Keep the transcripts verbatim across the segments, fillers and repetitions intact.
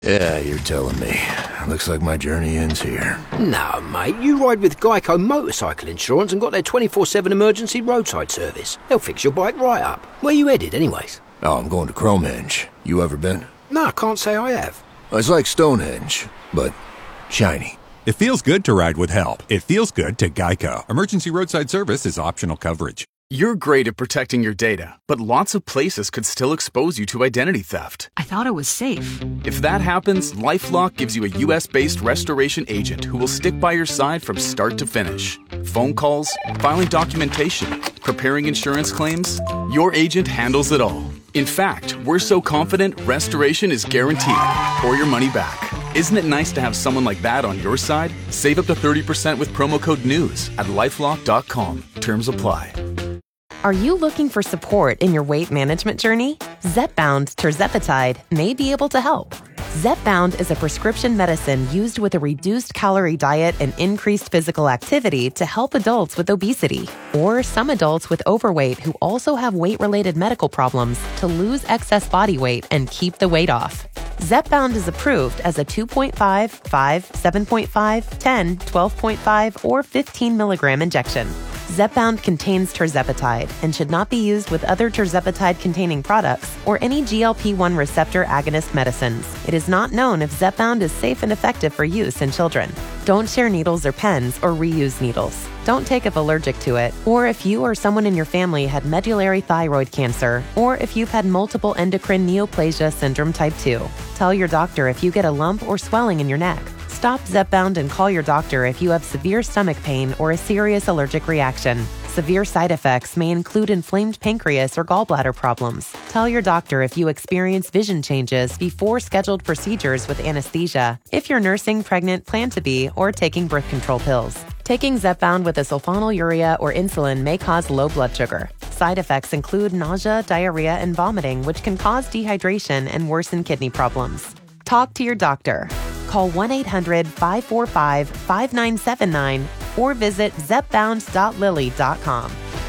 Yeah, you're telling me. Looks like my journey ends here. No, mate, you ride with Geico Motorcycle Insurance and got their twenty-four seven emergency roadside service. They'll fix your bike right up. Where you headed, anyways? Oh, I'm going to Cromehenge. You ever been? No, I can't say I have. It's like Stonehenge, but shiny. It feels good to ride with help. It feels good to Geico. Emergency roadside service is optional coverage. You're great at protecting your data, but lots of places could still expose you to identity theft. I thought it was safe. If that happens, LifeLock gives you a U S-based restoration agent who will stick by your side from start to finish. Phone calls, filing documentation, preparing insurance claims, your agent handles it all. In fact, we're so confident restoration is guaranteed or your money back. Isn't it nice to have someone like that on your side? Save up to thirty percent with promo code NEWS at lifelock dot com. Terms apply. Are you looking for support in your weight management journey? Zepbound tirzepatide may be able to help. Zepbound is a prescription medicine used with a reduced calorie diet and increased physical activity to help adults with obesity or some adults with overweight who also have weight-related medical problems to lose excess body weight and keep the weight off. Zepbound is approved as a two point five, five, seven point five, ten, twelve point five, or fifteen milligram injection. Zepbound contains tirzepatide and should not be used with other tirzepatide-containing products or any G L P one receptor agonist medicines. It is not known if Zepbound is safe and effective for use in children. Don't share needles or pens or reuse needles. Don't take if allergic to it, or if you or someone in your family had medullary thyroid cancer, or if you've had multiple endocrine neoplasia syndrome type two. Tell your doctor if you get a lump or swelling in your neck. Stop Zepbound and call your doctor if you have severe stomach pain or a serious allergic reaction. Severe side effects may include inflamed pancreas or gallbladder problems. Tell your doctor if you experience vision changes before scheduled procedures with anesthesia, if you're nursing, pregnant, plan to be, or taking birth control pills. Taking Zepbound with a sulfonylurea or insulin may cause low blood sugar. Side effects include nausea, diarrhea, and vomiting, which can cause dehydration and worsen kidney problems. Talk to your doctor. Call one eight hundred, five four five, five nine seven nine or visit zepbound dot lily dot com.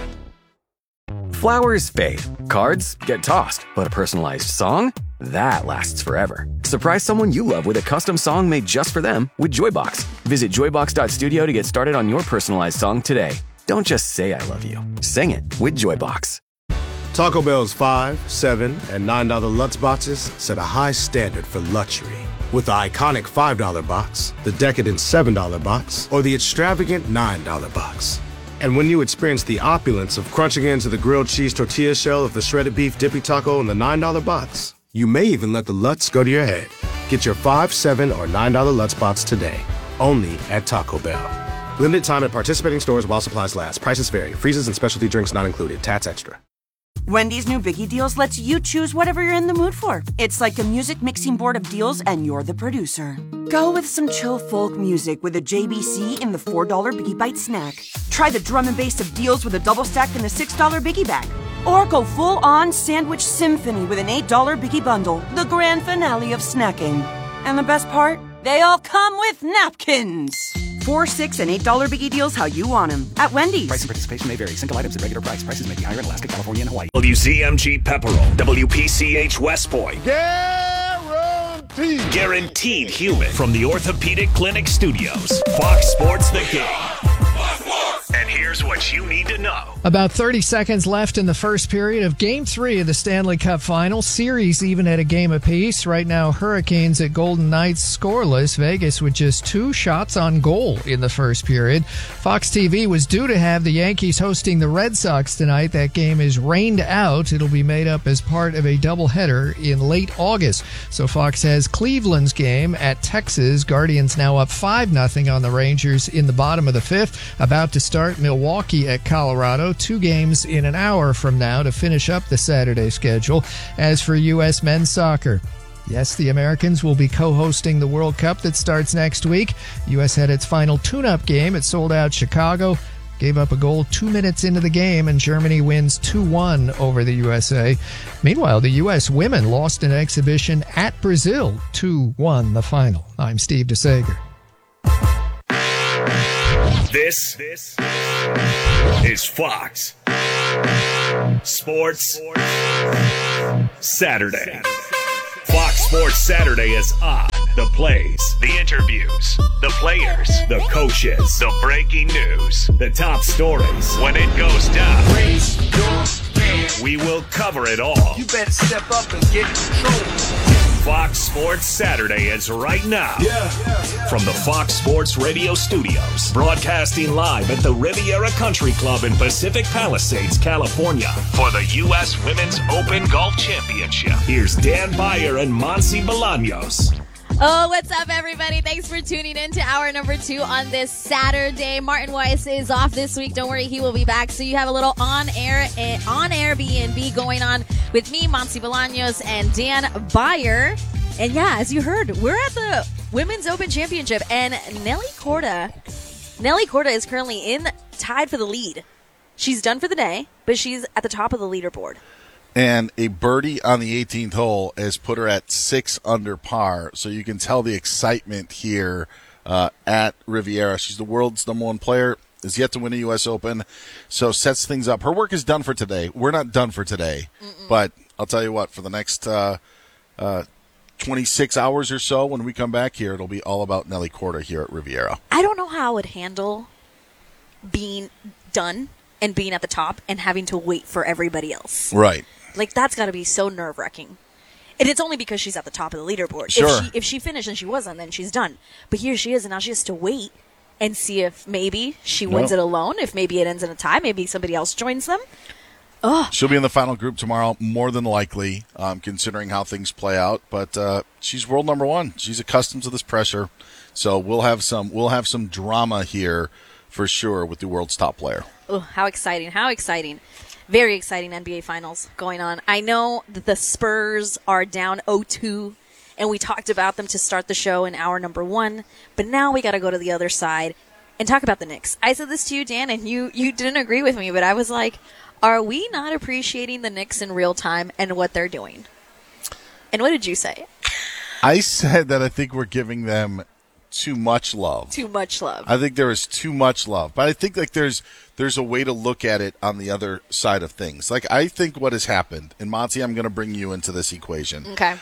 Flowers fade, cards get tossed, but a personalized song? That lasts forever. Surprise someone you love with a custom song made just for them with Joybox. Visit joybox dot studio to get started on your personalized song today. Don't just say I love you. Sing it with Joybox. Taco Bell's five, seven, and nine dollar Lutz boxes set a high standard for luxury. With the iconic five dollar box, the decadent seven dollar box, or the extravagant nine dollar box. And when you experience the opulence of crunching into the grilled cheese tortilla shell of the shredded beef dippy taco in the nine dollar box, you may even let the Lutz go to your head. Get your five, seven, or nine dollar Lutz box today, only at Taco Bell. Limited time at participating stores while supplies last. Prices vary. Freezes and specialty drinks not included. Tats extra. Wendy's new Biggie Deals lets you choose whatever you're in the mood for. It's like a music mixing board of deals, and you're the producer. Go with some chill folk music with a J B C in the four dollar Biggie Bite snack. Try the drum and bass of deals with a double stack in the six dollar Biggie Bag. Or go full-on sandwich symphony with an eight dollar Biggie Bundle, the grand finale of snacking. And the best part? They all come with napkins. Four, six, and eight dollar Biggie Deals how you want them at Wendy's. Price and participation may vary. Single items at regular price. Prices may be higher in Alaska, California, and Hawaii. W Z M G Pepperell, W P C H West Point. Guaranteed. Guaranteed human. From the Orthopedic Clinic Studios. Fox Sports The Game. And here's what you need to know. About thirty seconds left in the first period of Game three of the Stanley Cup Final. Series even at a game apiece. Right now, Hurricanes at Golden Knights scoreless. Vegas with just two shots on goal in the first period. Fox T V was due to have the Yankees hosting the Red Sox tonight. That game is rained out. It'll be made up as part of a doubleheader in late August. So Fox has Cleveland's game at Texas. Guardians now up five nothing on the Rangers in the bottom of the fifth. About to start Milwaukee at Colorado. Two games in an hour from now to finish up the Saturday schedule. As for U S men's soccer, yes, the Americans will be co-hosting the World Cup that starts next week. U S had its final tune-up game at sold-out Chicago. Gave up a goal two minutes into the game, and Germany wins two one over the U S A. Meanwhile, the U S women lost an exhibition at Brazil, two one the final. I'm Steve DeSager. This, this is Fox Sports Saturday. Fox Sports Saturday is on. The plays, the interviews, the players, the coaches, the breaking news, the top stories. When it goes down, raise your hand. We will cover it all. You better step up and get in control. Fox Sports Saturday is right now. Yeah, yeah, yeah. From the Fox Sports Radio studios, broadcasting live at the Riviera Country Club in Pacific Palisades, California, for the U S Women's Open Golf Championship. Here's Dan Beyer and Monsi Bolaños. Oh, what's up, everybody? Thanks for tuning in to hour number two on this Saturday. Martin Weiss is off this week. Don't worry, he will be back. So you have a little on-air on-air B and B going on with me, Monsi Bolaños, and Dan Beyer. And yeah, as you heard, we're at the Women's Open Championship, and Nelly Korda, Nelly Korda is currently in tied for the lead. She's done for the day, but she's at the top of the leaderboard. And a birdie on the eighteenth hole has put her at six under par. So you can tell the excitement here uh, at Riviera. She's the world's number one player, is yet to win a U S Open, so sets things up. Her work is done for today. We're not done for today. Mm-mm. But I'll tell you what, for the next uh, uh, twenty-six hours or so, when we come back here, it'll be all about Nelly Korda here at Riviera. I don't know how I would handle being done and being at the top and having to wait for everybody else. Right. Like, that's got to be so nerve-wracking. And it's only because she's at the top of the leaderboard. Sure. If she, if she finished and she wasn't, then she's done. But here she is, and now she has to wait and see if maybe she wins no. it alone, if maybe it ends in a tie, maybe somebody else joins them. Ugh. She'll be in the final group tomorrow, more than likely, um, considering how things play out. But uh, she's world number one. She's accustomed to this pressure. So we'll have some we'll have some drama here for sure with the world's top player. Oh, how exciting, how exciting. Very exciting N B A Finals going on. I know that the Spurs are down oh two, and we talked about them to start the show in hour number one, but now we got to go to the other side and talk about the Knicks. I said this to you, Dan, and you, you didn't agree with me, but I was like, are we not appreciating the Knicks in real time and what they're doing? And what did you say? I said that I think we're giving them too much love. Too much love. I think there is too much love. But I think like there's there's a way to look at it on the other side of things. Like I think what has happened, and Monty, I'm going to bring you into this equation. Okay.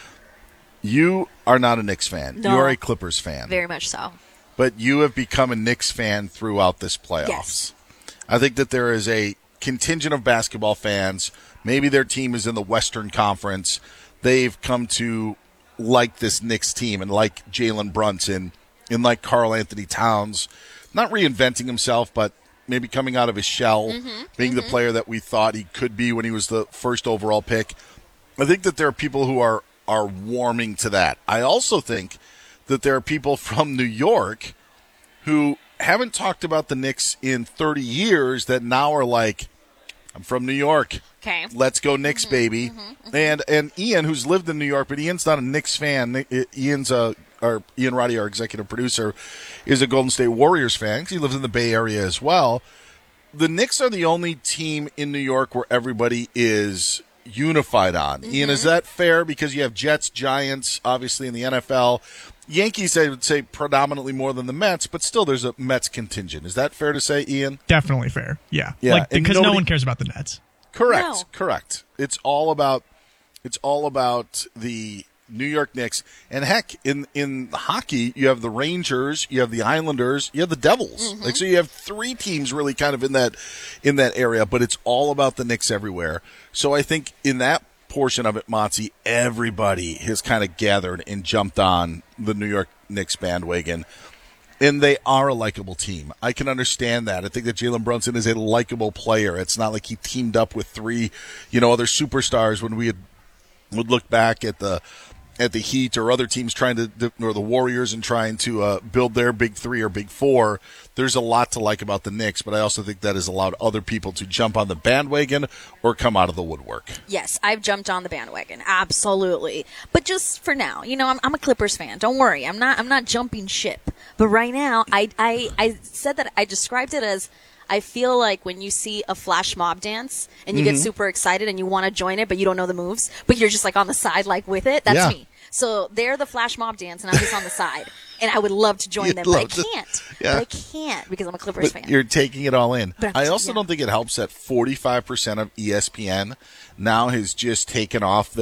You are not a Knicks fan. No. You are a Clippers fan. Very much so. But you have become a Knicks fan throughout this playoffs. Yes. I think that there is a contingent of basketball fans. Maybe their team is in the Western Conference. They've come to like this Knicks team and like Jalen Brunson and like Karl Anthony Towns, not reinventing himself, but maybe coming out of his shell, mm-hmm. being mm-hmm. the player that we thought he could be when he was the first overall pick. I think that there are people who are, are warming to that. I also think that there are people from New York who haven't talked about the Knicks in thirty years that now are like, I'm from New York. Okay. Let's go Knicks, mm-hmm. baby. Mm-hmm. Mm-hmm. And and Ian, who's lived in New York, but Ian's not a Knicks fan. Ian's a Our Ian Roddy, our executive producer, is a Golden State Warriors fan because he lives in the Bay Area as well. The Knicks are the only team in New York where everybody is unified on. Mm-hmm. Ian, is that fair? Because you have Jets, Giants, obviously in the N F L. Yankees, I would say, predominantly more than the Mets, but still there's a Mets contingent. Is that fair to say, Ian? Definitely fair, yeah. yeah. Like, because nobody, no one cares about the Nets. Correct, no. correct. It's all about it's all about the New York Knicks. And heck, in in hockey, you have the Rangers, you have the Islanders, you have the Devils. Mm-hmm. Like so you have three teams really kind of in that in that area, but it's all about the Knicks everywhere. So I think in that portion of it, Monty, everybody has kind of gathered and jumped on the New York Knicks bandwagon. And they are a likable team. I can understand that. I think that Jalen Brunson is a likable player. It's not like he teamed up with three, you know, other superstars when we had, would look back at the at the Heat or other teams trying to, or the Warriors and trying to uh, build their big three or big four. There's a lot to like about the Knicks, but I also think that has allowed other people to jump on the bandwagon or come out of the woodwork. Yes, I've jumped on the bandwagon, absolutely. But just for now, you know, I'm, I'm a Clippers fan. Don't worry, I'm not. I'm not jumping ship. But right now, I, I, I said that I described it as I feel like when you see a flash mob dance and you mm-hmm. get super excited and you want to join it, but you don't know the moves, but you're just like on the side, like with it. That's yeah. me. So they're the flash mob dance, and I'm just on the side. And I would love to join You'd them, but I to, can't. yeah. But I can't because I'm a Clippers but fan. You're taking it all in. But I also yeah. don't think it helps that forty-five percent of E S P N now has just taken off their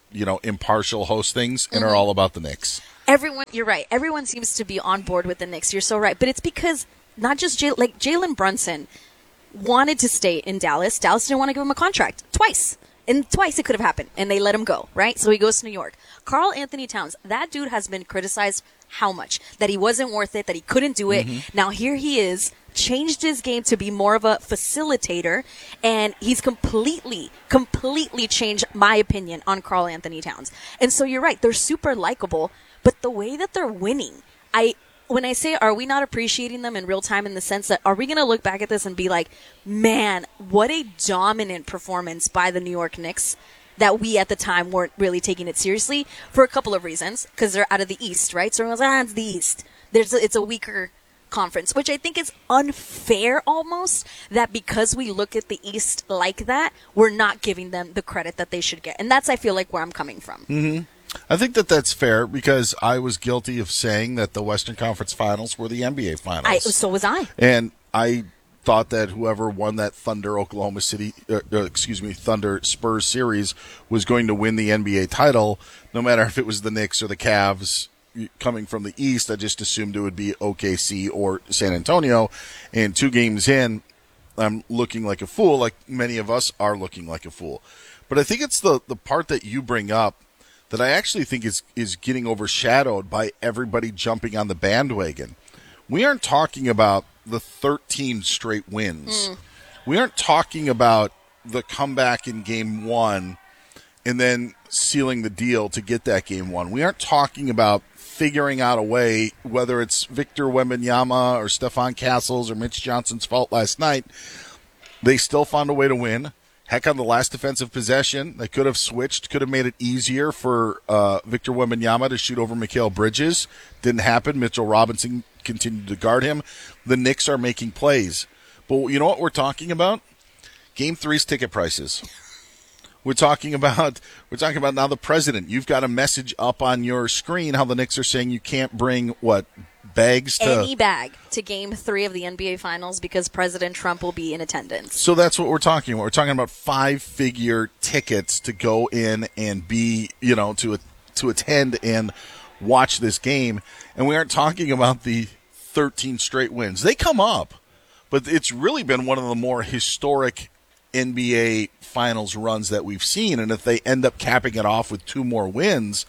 you know, impartial host things and Mhm. are all about the Knicks. Everyone, you're right. Everyone seems to be on board with the Knicks. You're so right. But it's because not just Jay, like Jalen Brunson wanted to stay in Dallas. Dallas didn't want to give him a contract twice. And twice it could have happened, and they let him go, right? So he goes to New York. Karl Anthony Towns, that dude has been criticized how much? That he wasn't worth it, that he couldn't do it. Mhm. Now here he is, changed his game to be more of a facilitator, and he's completely, completely changed my opinion on Karl Anthony Towns. And so you're right, they're super likable, but the way that they're winning, I... When I say, are we not appreciating them in real time in the sense that, are we going to look back at this and be like, man, what a dominant performance by the New York Knicks that we at the time weren't really taking it seriously for a couple of reasons, because they're out of the East, right? So everyone's like, ah, it's the East. There's a, it's a weaker conference, which I think is unfair almost, that because we look at the East like that, we're not giving them the credit that they should get. And that's, I feel like, where I'm coming from. Mm-hmm. I think that that's fair because I was guilty of saying that the Western Conference Finals were the N B A Finals. I, so was I. And I thought that whoever won that Thunder Oklahoma City, uh, uh, excuse me, Thunder Spurs series was going to win the N B A title, no matter if it was the Knicks or the Cavs coming from the East. I just assumed it would be O K C or San Antonio. And two games in, I'm looking like a fool, like many of us are looking like a fool. But I think it's the, the part that you bring up that I actually think is, is getting overshadowed by everybody jumping on the bandwagon. We aren't talking about the thirteen straight wins. Mm. We aren't talking about the comeback in game one and then sealing the deal to get that game one. We aren't talking about figuring out a way, whether it's Victor Wembanyama or Stephon Castles or Mitch Johnson's fault last night. They still found a way to win. Heck, on the last defensive possession, they could have switched, could have made it easier for uh, Victor Wembanyama to shoot over Mikal Bridges. Didn't happen. Mitchell Robinson continued to guard him. The Knicks are making plays. But you know what we're talking about? Game three's ticket prices. We're talking about we're talking about now the president. You've got a message up on your screen how the Knicks are saying you can't bring, what, bags to Any bag to game three of the N B A Finals because President Trump will be in attendance. So that's what we're talking about. We're talking about five-figure tickets to go in and be, you know, to to attend and watch this game. And we aren't talking about the thirteen straight wins. They come up, but it's really been one of the more historic N B A Finals runs that we've seen. And if they end up capping it off with two more wins,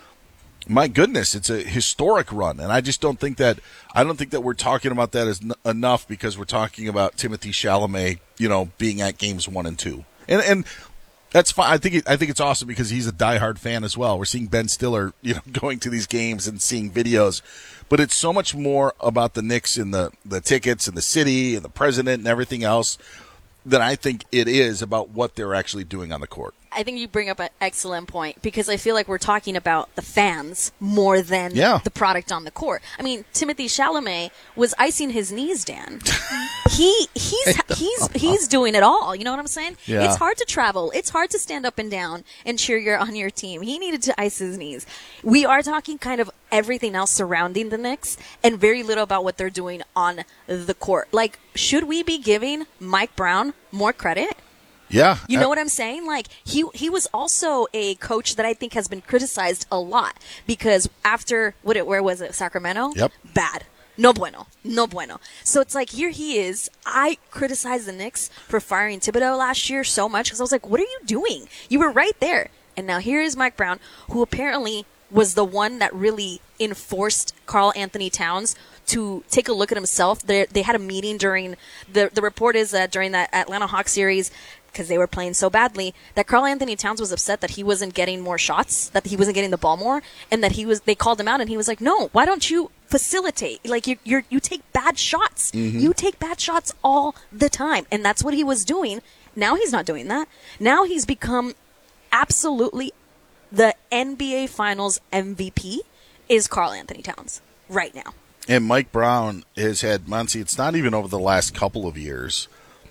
my goodness, it's a historic run, and I just don't think that I don't think that we're talking about that as n- enough because we're talking about Timothée Chalamet, you know, being at games one and two, and and that's fine. I think it, I think it's awesome because he's a diehard fan as well. We're seeing Ben Stiller, you know, going to these games and seeing videos, but it's so much more about the Knicks and the the tickets and the city and the president and everything else than I think it is about what they're actually doing on the court. I think you bring up an excellent point because I feel like we're talking about the fans more than Yeah. the product on the court. I mean, Timothée Chalamet was icing his knees, Dan. he he's he's he's doing it all. You know what I'm saying? Yeah. It's hard to travel. It's hard to stand up and down and cheer your on your team. He needed to ice his knees. We are talking kind of everything else surrounding the Knicks and very little about what they're doing on the court. Like, should we be giving Mike Brown more credit? Yeah. You know what I'm saying? Like, he he was also a coach that I think has been criticized a lot because after, what it, where was it, Sacramento? Yep. Bad. No bueno. No bueno. So it's like, here he is. I criticized the Knicks for firing Thibodeau last year so much because I was like, what are you doing? You were right there. And now here is Mike Brown, who apparently was the one that really enforced Karl Anthony Towns to take a look at himself. They, they had a meeting during, the, the report is that during that Atlanta Hawks series, because they were playing so badly, that Karl Anthony Towns was upset that he wasn't getting more shots, that he wasn't getting the ball more, and that he was. They called him out, and he was like, "No, why don't you facilitate? Like you, you, you take bad shots. Mhm. You take bad shots all the time," and that's what he was doing. Now he's not doing that. Now he's become absolutely the N B A Finals M V P is Karl Anthony Towns right now. And Mike Brown has had, Muncie, it's not even over the last couple of years.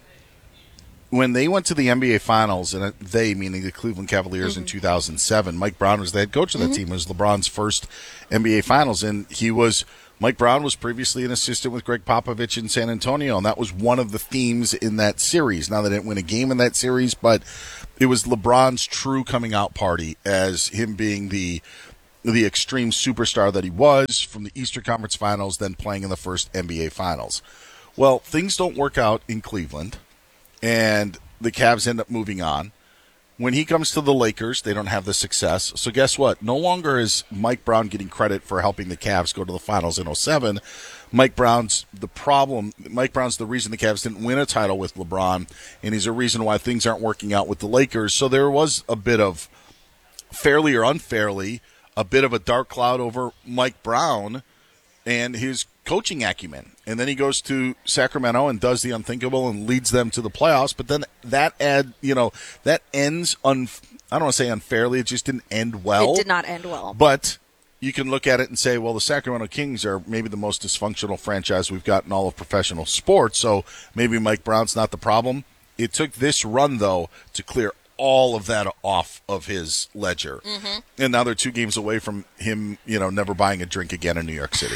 When they went to the N B A Finals, and they, meaning the Cleveland Cavaliers Mm-hmm. in two thousand seven, Mike Brown was the head coach of that Mhm. team. It was LeBron's first N B A Finals, and he was Mike Brown was previously an assistant with Greg Popovich in San Antonio, and that was one of the themes in that series. Now, they didn't win a game in that series, but it was LeBron's true coming out party as him being the the extreme superstar that he was from the Eastern Conference Finals, then playing in the first N B A Finals. Well, things don't work out in Cleveland, and the Cavs end up moving on. When he comes to the Lakers, they don't have the success. So guess what? No longer is Mike Brown getting credit for helping the Cavs go to the finals in oh seven. Mike Brown's the problem. Mike Brown's the reason the Cavs didn't win a title with LeBron, and he's a reason why things aren't working out with the Lakers. So there was a bit of, fairly or unfairly, a bit of a dark cloud over Mike Brown and his coaching acumen. And then he goes to Sacramento and does the unthinkable and leads them to the playoffs. But then that add, you know, that ends, un, I don't want to say unfairly, it just didn't end well. It did not end well. But you can look at it and say, well, the Sacramento Kings are maybe the most dysfunctional franchise we've got in all of professional sports, so maybe Mike Brown's not the problem. It took this run, though, to clear all of that off of his ledger. Mm-hmm. And now they're two games away from him, you know, never buying a drink again in New York City.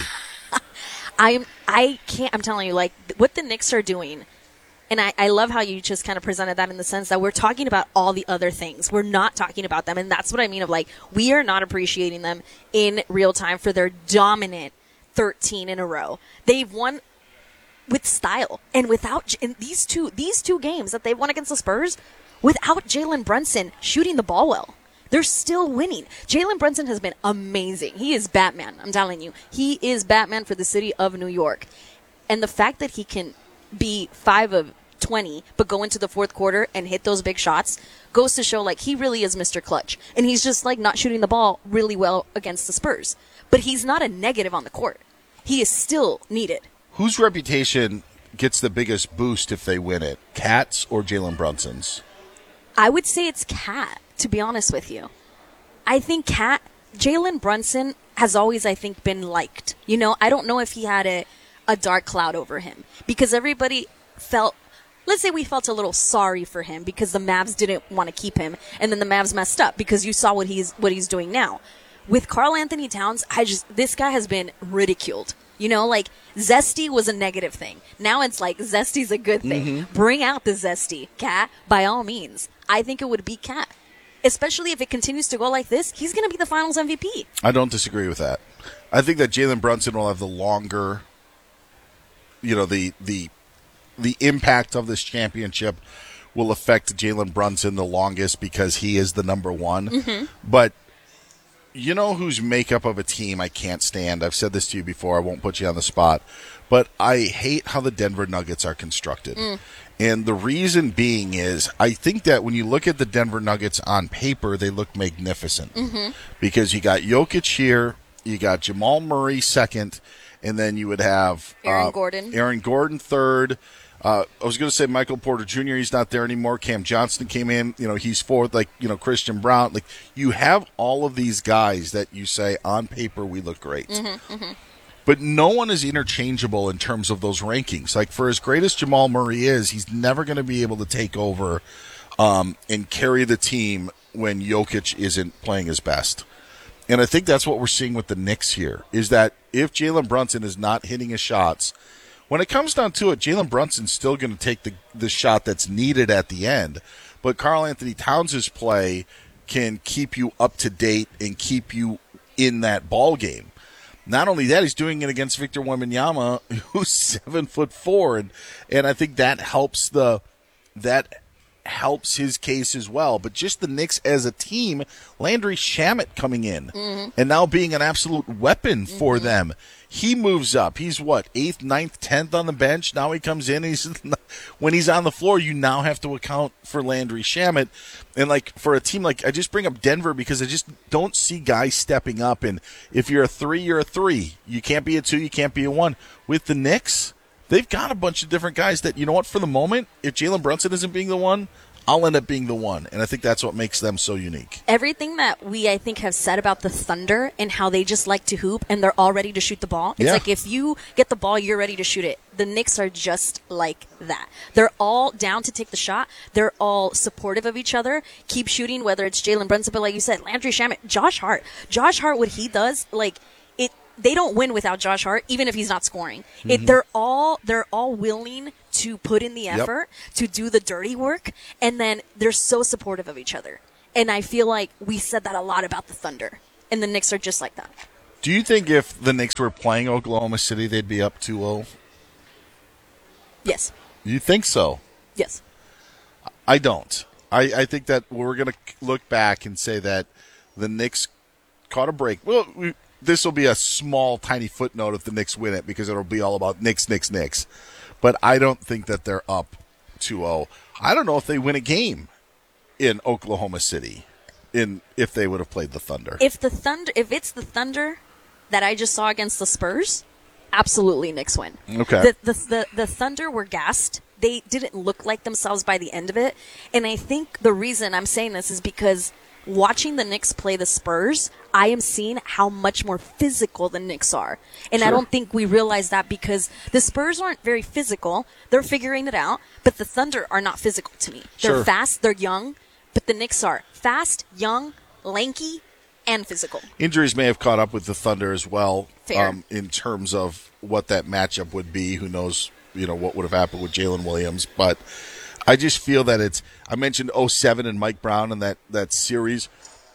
I'm, I can't, I'm telling you, like, what the Knicks are doing, and I, I love how you just kind of presented that in the sense that we're talking about all the other things. We're not talking about them, and that's what I mean of, like, we are not appreciating them in real time for their dominant thirteen in a row. They've won with style, and without, and these two, these two games that they've won against the Spurs, without Jalen Brunson shooting the ball well. They're still winning. Jalen Brunson has been amazing. He is Batman, I'm telling you. He is Batman for the city of New York. And the fact that he can be five of twenty, but go into the fourth quarter and hit those big shots goes to show, like, he really is Mister Clutch. And he's just, like, not shooting the ball really well against the Spurs. But he's not a negative on the court. He is still needed. Whose reputation gets the biggest boost if they win it? Cat's or Jalen Brunson's? I would say it's Cat, to be honest with you. I think Cat, Jalen Brunson has always, I think, been liked. You know, I don't know if he had a, a dark cloud over him because everybody felt, let's say we felt a little sorry for him because the Mavs didn't want to keep him, and then the Mavs messed up because you saw what he's what he's doing now. With Karl Anthony Towns, I just this guy has been ridiculed. You know, like, zesty was a negative thing. Now it's like, zesty's a good thing. Mm-hmm. Bring out the zesty, Cat, by all means. I think it would be Cat. Especially if it continues to go like this, he's going to be the finals M V P. I don't disagree with that. I think that Jalen Brunson will have the longer, you know, the the the impact of this championship will affect Jalen Brunson the longest because he is the number one. Mm-hmm. But you know whose makeup of a team I can't stand? I've said this to you before. I won't put you on the spot. But I hate how the Denver Nuggets are constructed. Mm. And the reason being is I think that when you look at the Denver Nuggets on paper, they look magnificent. Mm-hmm. Because you got Jokic here, you got Jamal Murray second, and then you would have Aaron uh, Gordon. Aaron Gordon third. Uh, I was going to say Michael Porter Junior He's not there anymore. Cam Johnston came in. You know, he's fourth. Like, you know, Christian Brown. Like, you have all of these guys that you say on paper we look great. Mm-hmm, mm-hmm. But no one is interchangeable in terms of those rankings. Like, for as great as Jamal Murray is, he's never going to be able to take over um, and carry the team when Jokic isn't playing his best. And I think that's what we're seeing with the Knicks here, is that if Jalen Brunson is not hitting his shots, when it comes down to it, Jalen Brunson's still going to take the, the shot that's needed at the end. But Karl Anthony Towns' play can keep you up to date and keep you in that ball game. Not only that, he's doing it against Victor Wembanyama, who's seven foot four, and and I think that helps the that helps his case as well. But just the Knicks as a team, Landry Shamet coming in mm-hmm. and now being an absolute weapon for mm-hmm. them. He moves up. He's what, eighth, ninth, tenth on the bench. Now he comes in. He's when he's on the floor, you now have to account for Landry Shamet. And like for a team like I just bring up Denver because I just don't see guys stepping up. And if you're a three, you're a three. You can't be a two. You can't be a one. With the Knicks, they've got a bunch of different guys that, you know what, for the moment, if Jalen Brunson isn't being the one, I'll end up being the one. And I think that's what makes them so unique. Everything that we, I think, have said about the Thunder and how they just like to hoop and they're all ready to shoot the ball. It's yeah. like if you get the ball, you're ready to shoot it. The Knicks are just like that. They're all down to take the shot. They're all supportive of each other. Keep shooting, whether it's Jalen Brunson, but like you said, Landry Shamet, Josh Hart. Josh Hart, what he does, like, it they don't win without Josh Hart, even if he's not scoring. Mm-hmm. It, they're all they're all willing to put in the Yep. effort, to do the dirty work, and then they're so supportive of each other. And I feel like we said that a lot about the Thunder, and the Knicks are just like that. Do you think if the Knicks were playing Oklahoma City, they'd be up two oh? Yes. You think so? Yes. I don't. I, I think that we're going to look back and say that the Knicks caught a break. Well, we, this will be a small, tiny footnote if the Knicks win it because it'll be all about Knicks, Knicks, Knicks. But I don't think that they're up two oh. I don't know if they win a game in Oklahoma City in if they would have played the Thunder. If the Thunder, if it's the Thunder that I just saw against the Spurs, absolutely Knicks win. Okay. The the the, the Thunder were gassed. They didn't look like themselves by the end of it. And I think the reason I'm saying this is because watching the Knicks play the Spurs, I am seeing how much more physical the Knicks are. And Sure. I don't think we realize that because the Spurs aren't very physical. They're figuring it out. But the Thunder are not physical to me. They're Sure. fast, they're young. But the Knicks are fast, young, lanky, and physical. Injuries may have caught up with the Thunder as well. Fair. Um, in terms of what that matchup would be. Who knows, you know, what would have happened with Jalen Williams. But I just feel that it's, I mentioned oh seven and Mike Brown in that, that series.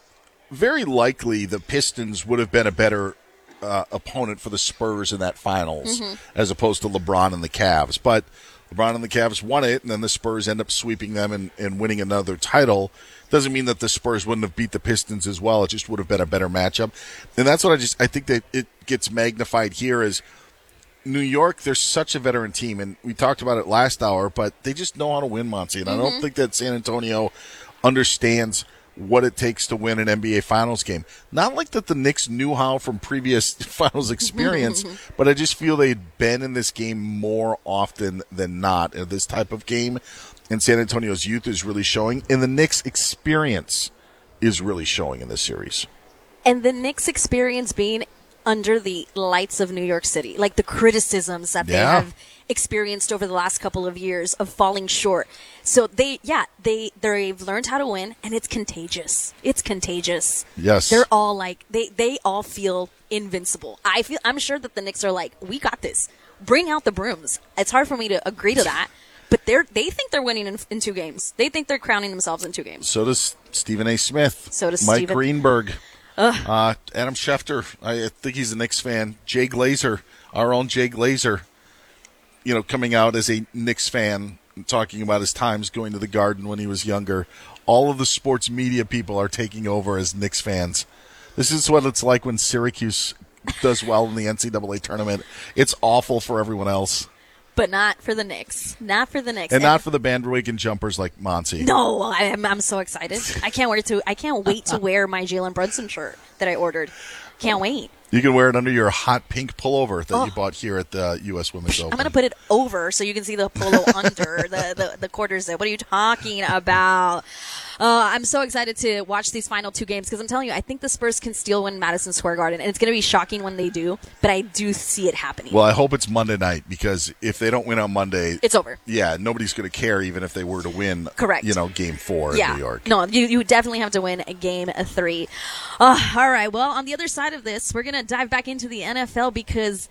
Very likely the Pistons would have been a better uh, opponent for the Spurs in that finals Mhm. as opposed to LeBron and the Cavs. But LeBron and the Cavs won it, and then the Spurs end up sweeping them and, and winning another title. Doesn't mean that the Spurs wouldn't have beat the Pistons as well. It just would have been a better matchup. And that's what I just, I think that it gets magnified here is New York, they're such a veteran team, and we talked about it last hour, but they just know how to win, Monty. And I don't Mhm. think that San Antonio understands what it takes to win an N B A Finals game. Not like that the Knicks knew how from previous Finals experience, but I just feel they'd been in this game more often than not in this type of game. And San Antonio's youth is really showing, and the Knicks' experience is really showing in this series. And the Knicks experience being under the lights of New York City, like the criticisms that they Yeah. have experienced over the last couple of years of falling short. So they, yeah, they, they've learned how to win, and it's contagious. It's contagious. Yes. They're all like, they, they all feel invincible. I feel, I'm sure that the Knicks are like, we got this. Bring out the brooms. It's hard for me to agree to that, but they're, they think they're winning in, in two games. They think they're crowning themselves in two games. So does Stephen A. Smith. So does Mike Stephen- Greenberg. Ugh. Uh, Adam Schefter. I think he's a Knicks fan. Jay Glazer, our own Jay Glazer, you know, coming out as a Knicks fan and talking about his times going to the Garden when he was younger. All of the sports media people are taking over as Knicks fans. This is what it's like when Syracuse does well in the N C double A tournament. It's awful for everyone else. But not for the Knicks. Not for the Knicks. And not for the bandwagon jumpers like Monty. No, I'm I'm so excited. I can't wait to I can't wait to wear my Jalen Brunson shirt that I ordered. Can't wait. You can wear it under your hot pink pullover that Oh. you bought here at the U S Women's Open. I'm gonna put it over so you can see the polo under the, the the quarter zip. What are you talking about? Uh, I'm so excited to watch these final two games because I'm telling you, I think the Spurs can still win Madison Square Garden, and it's going to be shocking when they do. But I do see it happening. Well, I hope it's Monday night because if they don't win on Monday, It's over. Yeah, nobody's going to care even if they were to win. Correct. You know, Game Four yeah. in New York. No, you you definitely have to win a game a three. Uh, all right. Well, on the other side of this, we're gonna dive back into the N F L because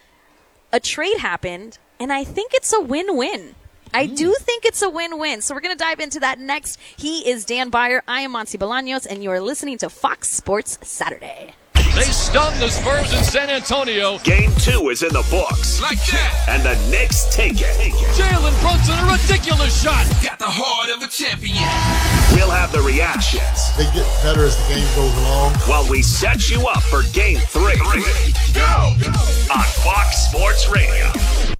a trade happened, and I think it's a win-win. I do think it's a win-win. So we're going to dive into that next. He is Dan Byer. I am Monty Bolaños, and you are listening to Fox Sports Saturday. They stung the Spurs in San Antonio. Game two is in the books. Like that. And the Knicks take it. Jalen Brunson, a ridiculous shot. Got the heart of a champion. We'll have the reactions. They get better as the game goes along. While we set you up for game three. Go! On Fox Sports Radio.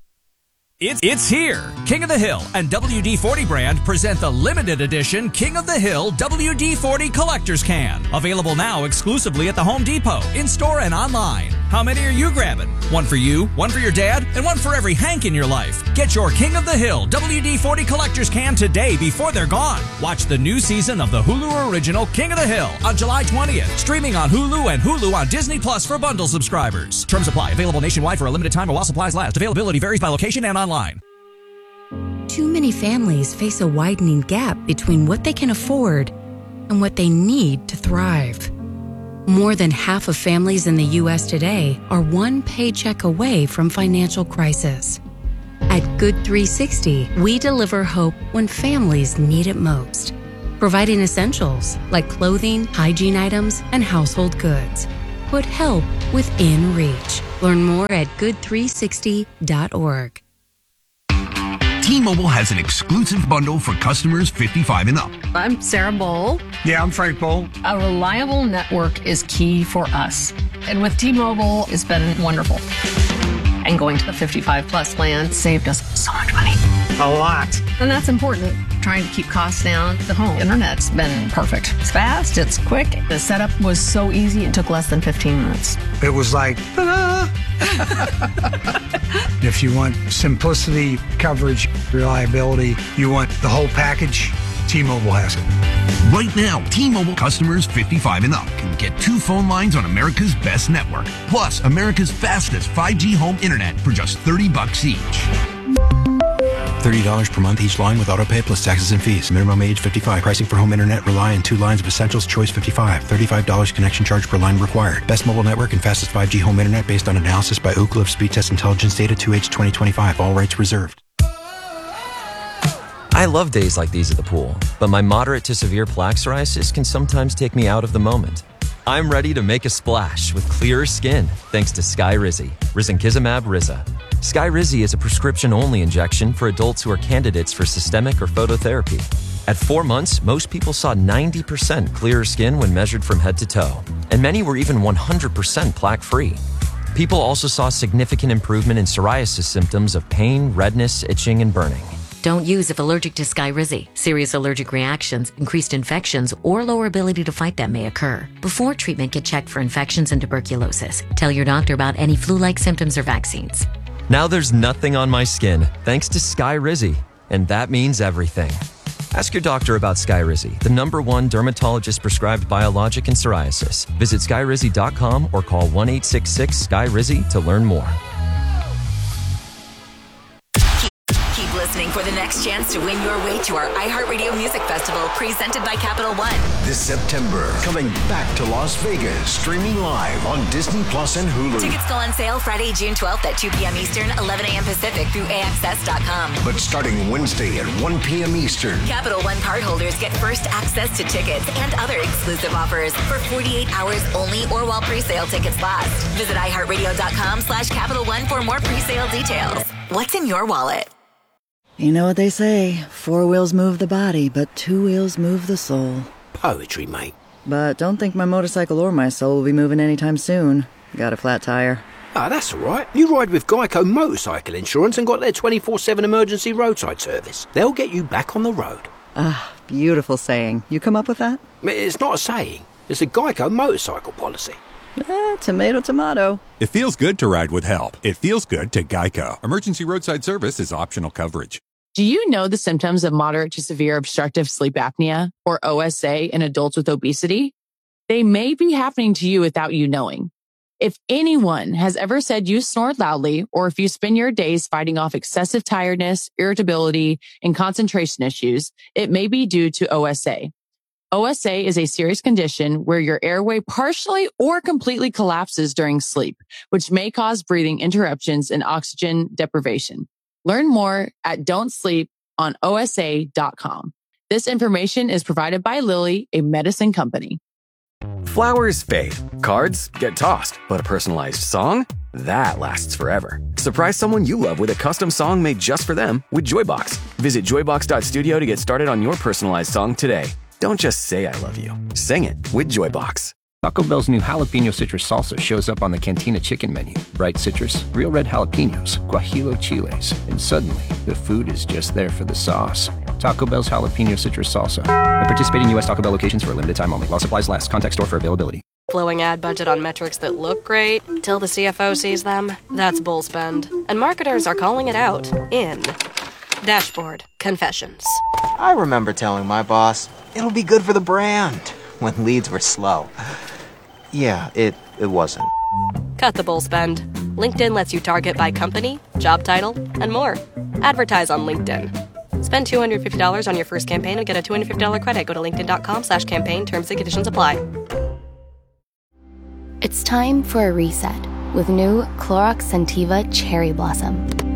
It's, it's here. King of the Hill and W D forty brand present the limited edition King of the Hill W D forty Collector's Can. Available now exclusively at the Home Depot, in-store and online. How many are you grabbing? One for you, one for your dad, and one for every Hank in your life. Get your King of the Hill W D forty Collector's Can today before they're gone. Watch the new season of the Hulu original King of the Hill on July twentieth. Streaming on Hulu and Hulu on Disney Plus for bundle subscribers. Terms apply. Available nationwide for a limited time while supplies last. Availability varies by location and online. Too many families face a widening gap between what they can afford and what they need to thrive. More than half of families in the U S today are one paycheck away from financial crisis. At Good three sixty, we deliver hope when families need it most, providing essentials like clothing, hygiene items, and household goods. Put help within reach. Learn more at good three sixty dot org. T-Mobile has an exclusive bundle for customers fifty-five and up. I'm Sarah Bowl. Yeah, I'm Frank Bowl. A reliable network is key for us. And with T-Mobile, it's been wonderful. And going to the fifty-five plus plan saved us so much money. A lot. And that's important. Trying to keep costs down. The home internet's been perfect. It's fast, it's quick. The setup was so easy, it took less than fifteen minutes. It was like, ta-da! If you want simplicity, coverage, reliability, you want the whole package, T-Mobile has it. Right now, T-Mobile customers fifty-five and up can get two phone lines on America's best network, plus America's fastest five G home internet for just thirty bucks each. thirty dollars per month each line with autopay plus taxes and fees. Minimum age fifty-five. Pricing for home internet rely on two lines of Essentials Choice fifty-five. thirty-five dollars connection charge per line required. Best mobile network and fastest five G home internet based on analysis by Ookla of Speed Test Intelligence Data two H twenty twenty-five. All rights reserved. I love days like these at the pool, but my moderate to severe plaque psoriasis can sometimes take me out of the moment. I'm ready to make a splash with clearer skin thanks to Skyrizi, Risankizumab Riza. Skyrizi is a prescription-only injection for adults who are candidates for systemic or phototherapy. At four months, most people saw ninety percent clearer skin when measured from head to toe, and many were even one hundred percent plaque-free. People also saw significant improvement in psoriasis symptoms of pain, redness, itching, and burning. Don't use if allergic to Skyrizi. Serious allergic reactions, increased infections, or lower ability to fight them may occur. Before treatment, get checked for infections and tuberculosis. Tell your doctor about any flu-like symptoms or vaccines. Now there's nothing on my skin thanks to Skyrizi, and that means everything. Ask your doctor about Skyrizi, the number one dermatologist-prescribed biologic in psoriasis. Visit skyrizi dot com or call one eight six six Sky Rizi to learn more. Keep listening for the next chance to win your way to our iHeartRadio Music Festival presented by Capital One. This September, coming back to Las Vegas, streaming live on Disney Plus and Hulu. Tickets go on sale Friday, June twelfth at two p.m. Eastern, eleven a.m. Pacific through A X S dot com. But starting Wednesday at one p.m. Eastern, Capital One cardholders get first access to tickets and other exclusive offers for forty-eight hours only or while pre-sale tickets last. Visit iHeartRadio.com slash Capital One for more pre-sale details. What's in your wallet? You know what they say, four wheels move the body, but two wheels move the soul. Poetry, mate. But don't think my motorcycle or my soul will be moving anytime soon. Got a flat tire. Ah, that's all right. You ride with Geico Motorcycle Insurance and got their twenty-four seven emergency roadside service. They'll get you back on the road. Ah, beautiful saying. You come up with that? It's not a saying. It's a Geico motorcycle policy. Eh, tomato, tomato. It feels good to ride with help. It feels good to Geico. Emergency roadside service is optional coverage. Do you know the symptoms of moderate to severe obstructive sleep apnea, or O S A, in adults with obesity? They may be happening to you without you knowing. If anyone has ever said you snore loudly, or if you spend your days fighting off excessive tiredness, irritability, and concentration issues, it may be due to O S A. O S A is a serious condition where your airway partially or completely collapses during sleep, which may cause breathing interruptions and oxygen deprivation. Learn more at don't sleep on O S A dot com. This information is provided by Lilly, a medicine company. Flowers fade, cards get tossed, but a personalized song? That lasts forever. Surprise someone you love with a custom song made just for them with Joybox. Visit joybox dot studio to get started on your personalized song today. Don't just say I love you. Sing it with Joybox. Taco Bell's new jalapeno citrus salsa shows up on the Cantina chicken menu. Bright citrus, real red jalapenos, guajillo chiles, and suddenly the food is just there for the sauce. Taco Bell's jalapeno citrus salsa. At participating U S Taco Bell locations for a limited time only. While supplies last. Contact store for availability. Flowing ad budget on metrics that look great till the C F O sees them. That's bull spend. And marketers are calling it out in Dashboard Confessions. I remember telling my boss, it'll be good for the brand, when leads were slow. Yeah, it, it wasn't. Cut the bull spend. LinkedIn lets you target by company, job title, and more. Advertise on LinkedIn. Spend two hundred fifty dollars on your first campaign and get a two hundred fifty dollars credit. Go to linkedin dot com slash campaign. Terms and conditions apply. It's time for a reset with new Clorox Scentiva Cherry Blossom.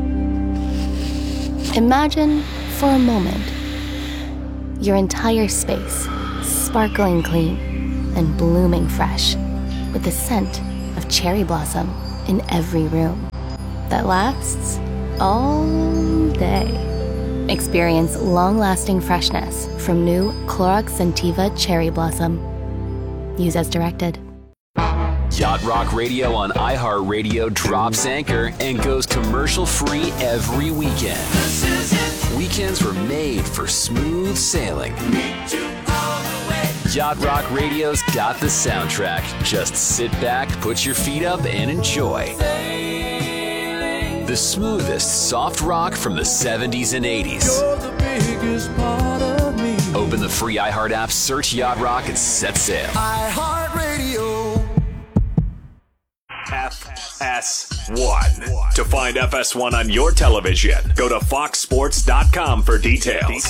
Imagine, for a moment, your entire space sparkling clean and blooming fresh with the scent of cherry blossom in every room that lasts all day. Experience long-lasting freshness from new Clorox Scentiva Cherry Blossom. Use as directed. Yacht Rock Radio on iHeartRadio drops anchor and goes commercial-free every weekend. Weekends were made for smooth sailing. Yacht Rock Radio's got the soundtrack. Just sit back, put your feet up, and enjoy. The smoothest soft rock from the seventies and eighties. Open the free iHeart app, search Yacht Rock, and set sail. iHeartRadio. F S one. To find F S one on your television, go to fox sports dot com for details.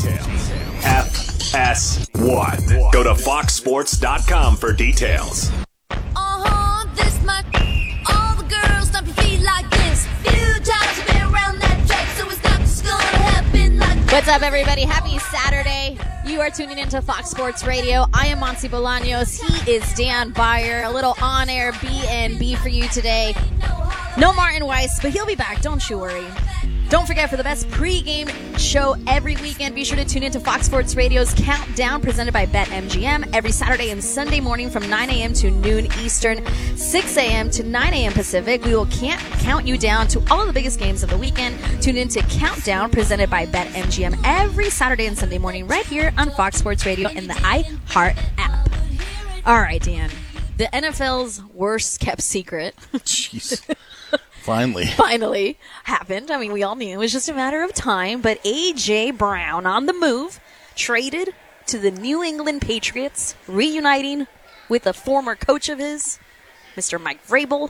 F S one. Go to fox sports dot com for details. Uh-huh, this my... All the girls stomp your feet like this. Few times you've been around that track, so it's not just gonna happen like this. What's up, everybody? Happy Saturday. You are tuning into Fox Sports Radio. I am Monty Bolaños. He is Dan Beyer. A little on-air B and B for you today. No Martin Weiss, but he'll be back. Don't you worry. Don't forget, for the best pregame show every weekend, be sure to tune into Fox Sports Radio's Countdown, presented by BetMGM, every Saturday and Sunday morning from nine a.m. to noon Eastern, six a.m. to nine a.m. Pacific. We will can't count you down to all of the biggest games of the weekend. Tune into Countdown, presented by BetMGM, every Saturday and Sunday morning right here on Fox Sports Radio in the iHeart app. All right, Dan. The N F L's worst kept secret. Jeez. Finally. Finally happened. I mean, we all knew it was just a matter of time. But A J. Brown on the move, traded to the New England Patriots, reuniting with a former coach of his, Mister Mike Vrabel.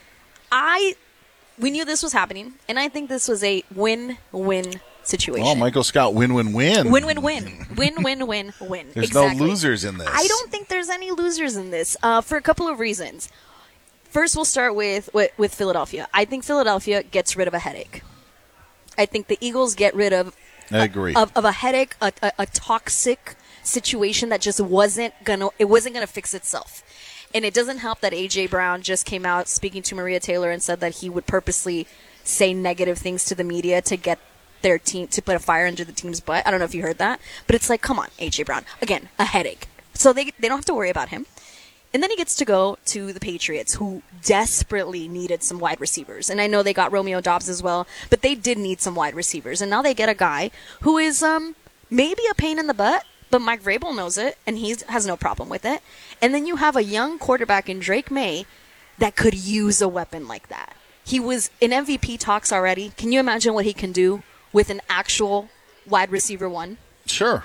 I, we knew this was happening, and I think this was a win-win situation. Oh, Michael Scott, win-win-win. Win-win-win. Win-win-win-win. There's exactly. no losers in this. I don't think there's any losers in this uh, for a couple of reasons. First, we'll start with, with with Philadelphia. I think Philadelphia gets rid of a headache. I think the Eagles get rid of I agree. of, of a headache, a, a, a toxic situation that just wasn't gonna it wasn't gonna fix itself. And it doesn't help that A J. Brown just came out speaking to Maria Taylor and said that he would purposely say negative things to the media to get their team to put a fire under the team's butt. I don't know if you heard that, but it's like, come on, A J. Brown. Again, a headache. So they they don't have to worry about him. And then he gets to go to the Patriots, who desperately needed some wide receivers. And I know they got Romeo Doubs as well, but they did need some wide receivers. And now they get a guy who is um, maybe a pain in the butt, but Mike Vrabel knows it, and he has no problem with it. And then you have a young quarterback in Drake May that could use a weapon like that. He was in M V P talks already. Can you imagine what he can do with an actual wide receiver one? Sure.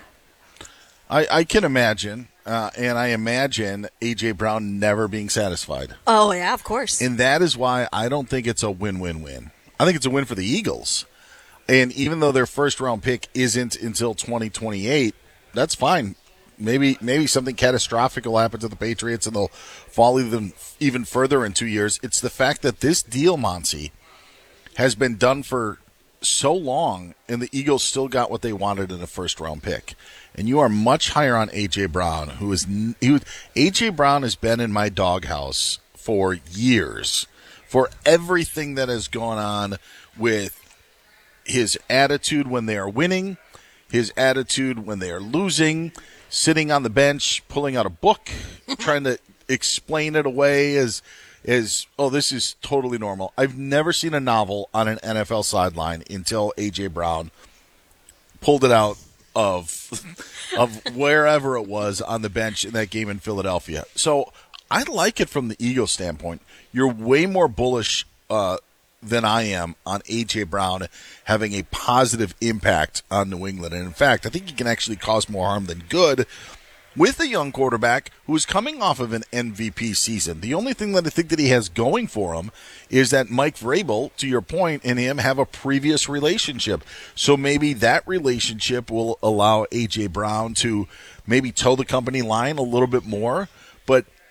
I, I can imagine. Uh, and I imagine A J. Brown never being satisfied. Oh, yeah, of course. And that is why I don't think it's a win-win-win. I think it's a win for the Eagles. And even though their first-round pick isn't until twenty twenty-eight, that's fine. Maybe maybe something catastrophic will happen to the Patriots and they'll fall even, even further in two years. It's the fact that this deal, Monty, has been done for so long, and the Eagles still got what they wanted in a first-round pick. And you are much higher on A J. Brown, who is he was, A J. Brown has been in my doghouse for years for everything that has gone on with his attitude when they are winning, his attitude when they are losing, sitting on the bench, pulling out a book, trying to explain it away as is, oh, this is totally normal. I've never seen a novel on an N F L sideline until A J. Brown pulled it out of of wherever it was on the bench in that game in Philadelphia. So I like it from the Eagles standpoint. You're way more bullish uh, than I am on A J. Brown having a positive impact on New England. And in fact, I think he can actually cause more harm than good with a young quarterback who is coming off of an M V P season. The only thing that I think that he has going for him is that Mike Vrabel, to your point, and him have a previous relationship. So maybe that relationship will allow A J. Brown to maybe toe the company line a little bit more. But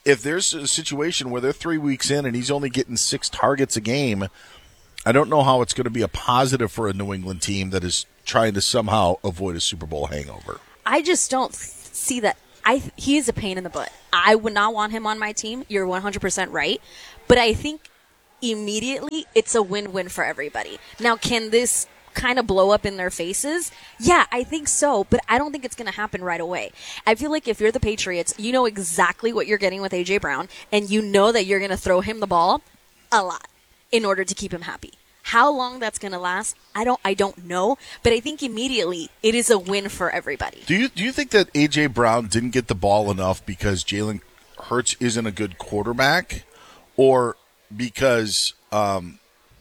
if there's a situation where they're three weeks in and he's only getting six targets a game, I don't know how it's going to be a positive for a New England team that is trying to somehow avoid a Super Bowl hangover. I just don't see that. I he is a pain in the butt. I would not want him on my team. You're one hundred percent right. But I think immediately it's a win-win for everybody. Now, can this kind of blow up in their faces? Yeah, I think so, but I don't think it's going to happen right away. I feel like if you're the Patriots, you know exactly what you're getting with A J. Brown, and you know that you're going to throw him the ball a lot in order to keep him happy. How long that's going to last, I don't I don't know, but I think immediately it is a win for everybody. Do you do you think that A J. Brown didn't get the ball enough because Jalen Hurts isn't a good quarterback, or because um,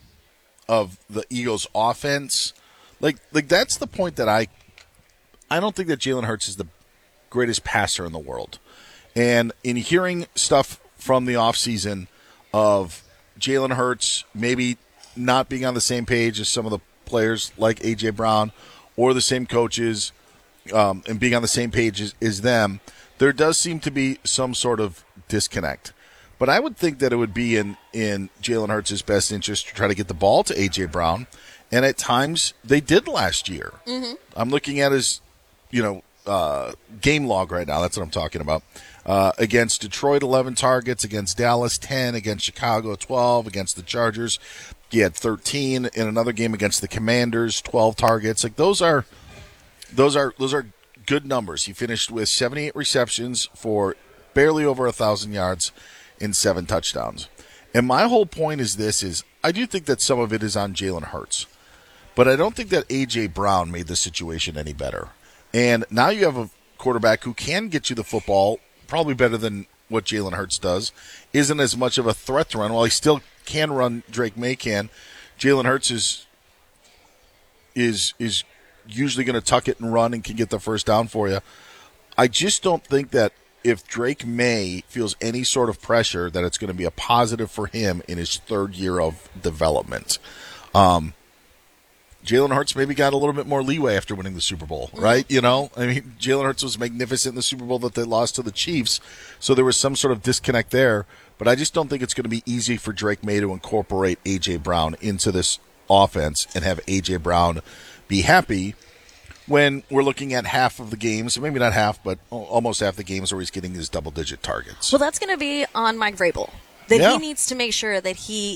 of the Eagles' offense? Like like that's the point that I I don't think that Jalen Hurts is the greatest passer in the world. And in hearing stuff from the offseason of Jalen Hurts maybe not being on the same page as some of the players like A J. Brown or the same coaches um, and being on the same page as, as them, there does seem to be some sort of disconnect. But I would think that it would be in, in Jalen Hurts' best interest to try to get the ball to A J. Brown, and at times they did last year. Mm-hmm. I'm looking at his, you know, uh, game log right now. That's what I'm talking about. Uh, against Detroit, eleven targets. Against Dallas, ten. Against Chicago, twelve. Against the Chargers, he had thirteen. In another game against the Commanders, twelve targets. Like those are, those are those are good numbers. He finished with seventy-eight receptions for barely over a thousand yards and seven touchdowns. And my whole point is this: is I do think that some of it is on Jalen Hurts, but I don't think that A J. Brown made the situation any better. And now you have a quarterback who can get you the football probably better than what Jalen Hurts does, isn't as much of a threat to run. While he still can run, Drake May can. Jalen Hurts is is is usually going to tuck it and run and can get the first down for you. I just don't think that if Drake May feels any sort of pressure that it's going to be a positive for him in his third year of development. Um, Jalen Hurts maybe got a little bit more leeway after winning the Super Bowl, right? You know, I mean, Jalen Hurts was magnificent in the Super Bowl that they lost to the Chiefs, so there was some sort of disconnect there. But I just don't think it's going to be easy for Drake May to incorporate A J. Brown into this offense and have A J. Brown be happy when we're looking at half of the games, maybe not half, but almost half the games where he's getting his double-digit targets. Well, that's going to be on Mike Vrabel. That Yeah. he needs to make sure that he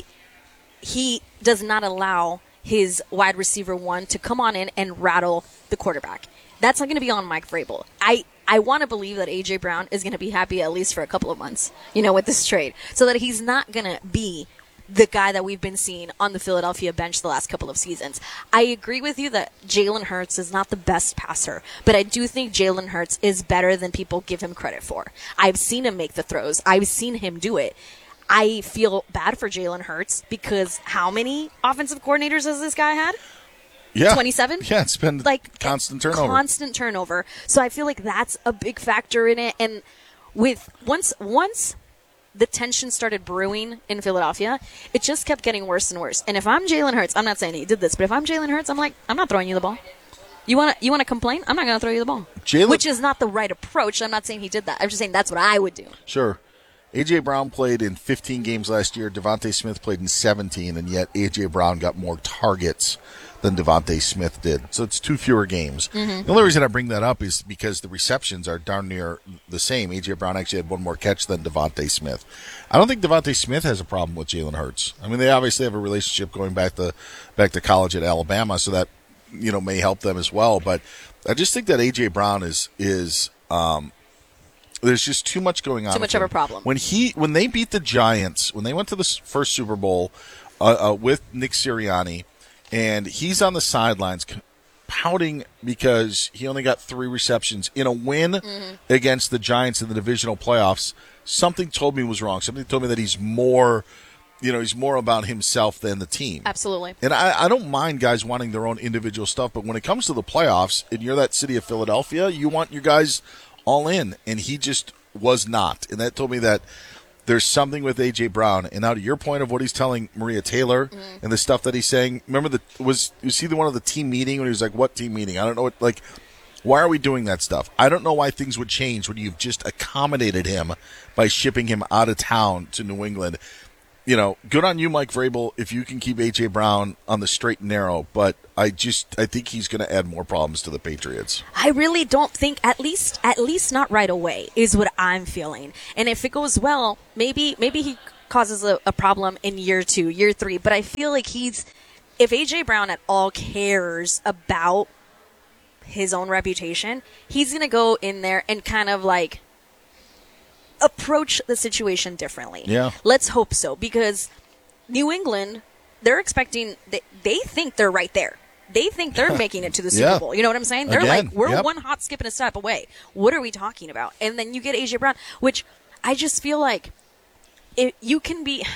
he does not allow his wide receiver one to come on in and rattle the quarterback. That's not going to be on Mike Vrabel. I, I want to believe that A J. Brown is going to be happy at least for a couple of months, you know, with this trade, so that he's not going to be the guy that we've been seeing on the Philadelphia bench the last couple of seasons. I agree with you that Jalen Hurts is not the best passer, but I do think Jalen Hurts is better than people give him credit for. I've seen him make the throws. I've seen him do it. I feel bad for Jalen Hurts because how many offensive coordinators has this guy had? Yeah. twenty-seven? Yeah, it's been like constant turnover. Constant turnover. So I feel like that's a big factor in it. And with once once the tension started brewing in Philadelphia, it just kept getting worse and worse. And if I'm Jalen Hurts, I'm not saying he did this, but if I'm Jalen Hurts, I'm like, I'm not throwing you the ball. You want to you want to complain? I'm not going to throw you the ball. Jalen- Which is not the right approach. I'm not saying he did that. I'm just saying that's what I would do. Sure. A J. Brown played in fifteen games last year. Devontae Smith played in seventeen, and yet A J. Brown got more targets than Devontae Smith did. So it's two fewer games. Mm-hmm. The only reason I bring that up is because the receptions are darn near the same. A J. Brown actually had one more catch than Devontae Smith. I don't think Devontae Smith has a problem with Jalen Hurts. I mean, they obviously have a relationship going back to back to college at Alabama, so that, you know, may help them as well. But I just think that A J. Brown is is um, there's just too much going on. Too with much him. of a problem. When he when they beat the Giants, when they went to the s- first Super Bowl uh, uh, with Nick Sirianni, and he's on the sidelines c- pouting because he only got three receptions in a win Mm-hmm. against the Giants in the divisional playoffs. Something told me was wrong. Something told me that he's more, you know, he's more about himself than the team. Absolutely. And I, I don't mind guys wanting their own individual stuff, but when it comes to the playoffs and you're that city of Philadelphia, you want your guys all in, and he just was not. And that told me that there's something with A J. Brown. And now to your point of what he's telling Maria Taylor Mm-hmm. and the stuff that he's saying, remember the was you see the one of the team meeting when he was like, what team meeting? I don't know what, like, Why are we doing that stuff? I don't know why things would change when you've just accommodated him by shipping him out of town to New England. You know, good on you, Mike Vrabel, if you can keep A J. Brown on the straight and narrow, but I just I think he's going to add more problems to the Patriots. I really don't think, at least at least not right away, is what I'm feeling. And if it goes well, maybe maybe he causes a, a problem in year two, year three. But I feel like he's, if A J. Brown at all cares about his own reputation, he's going to go in there and kind of like approach the situation differently. Yeah. Let's hope so, because New England, they're expecting, they, they think they're right there. They think they're making it to the Super Yeah. Bowl. You know what I'm saying? They're Again, like, we're yep. one hot skip and a step away. What are we talking about? And then you get A J. Brown, which I just feel like if you can be,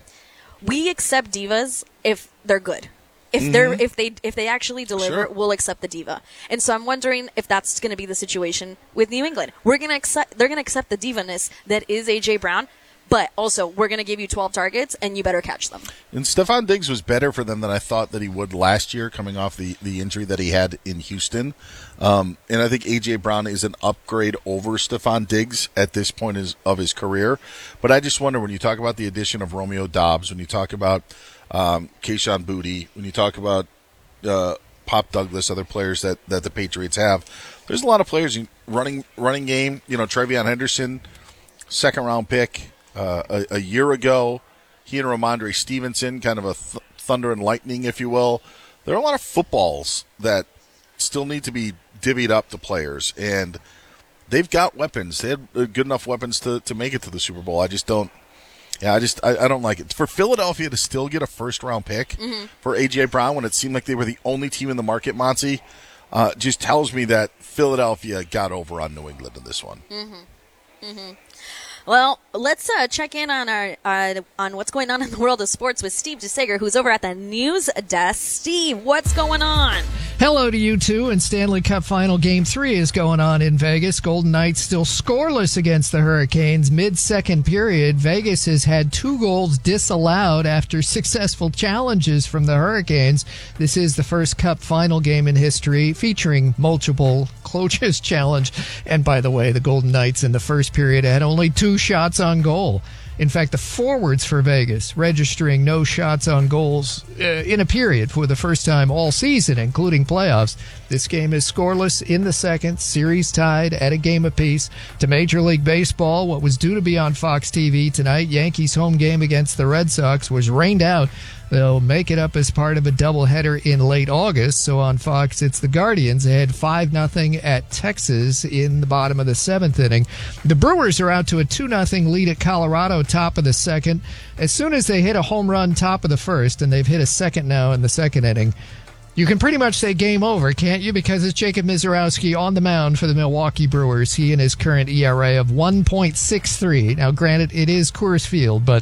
we accept divas if they're good. If Mm-hmm. they're if they if they actually deliver, Sure. we'll accept the diva. And so I'm wondering if that's going to be the situation with New England. We're going to accept they're going to accept the divaness that is A J. Brown, but also we're going to give you twelve targets and you better catch them. And Stephon Diggs was better for them than I thought that he would last year, coming off the, the injury that he had in Houston. Um, and I think A J. Brown is an upgrade over Stephon Diggs at this point is, of his career. But I just wonder, when you talk about the addition of Romeo Doubs, when you talk about um, Kayshon Boutte, when you talk about uh, Pop Douglas, other players that, that the Patriots have, there's a lot of players running running game. You know, Travion Henderson, second round pick uh, a, a year ago. He and Ramondre Stevenson, kind of a th- thunder and lightning, if you will. There are a lot of footballs that still need to be divvied up to players, and they've got weapons. They had good enough weapons to, to make it to the Super Bowl. I just don't. Yeah, I just I, I don't like it. For Philadelphia to still get a first round pick Mm-hmm. for A J. Brown when it seemed like they were the only team in the market, Monty, uh, just tells me that Philadelphia got over on New England in this one. Mm-hmm. Mm-hmm. Well, let's uh, check in on our uh, on what's going on in the world of sports with Steve DeSager, who's over at the news desk. Steve, what's going on? Hello to you two, and Stanley Cup Final Game three is going on in Vegas. Golden Knights still scoreless against the Hurricanes. Mid-second period, Vegas has had two goals disallowed after successful challenges from the Hurricanes. This is the first Cup Final game in history featuring multiple closest challenge. And by the way, the Golden Knights in the first period had only two shots on goal. In fact, the forwards for Vegas registering no shots on goals uh, in a period for the first time all season, including playoffs. This game is scoreless in the second, series tied at a game apiece. To Major League Baseball, what was due to be on Fox T V tonight, Yankees' home game against the Red Sox, was rained out. They'll make it up as part of a doubleheader in late August. So on Fox, it's the Guardians ahead five nothing at Texas in the bottom of the seventh inning. The Brewers are out to a two nothing lead at Colorado, top of the second. As soon as they hit a home run top of the first, and they've hit a second now in the second inning, you can pretty much say game over, can't you? Because it's Jacob Mizorowski on the mound for the Milwaukee Brewers. He and his current E R A of one point six three. Now, granted, it is Coors Field, but